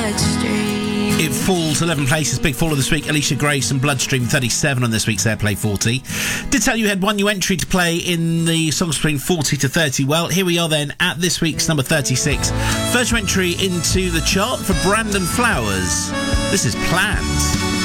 bloodstream. It falls 11 places. Big fall of this week. Alicia Grace and Bloodstream 37 on this week's Airplay 40. Did tell you had one new entry to play in the songs between 40 to 30. Well, here we are then at this week's number 36. First entry into the chart for Brandon Flowers. This is Planned.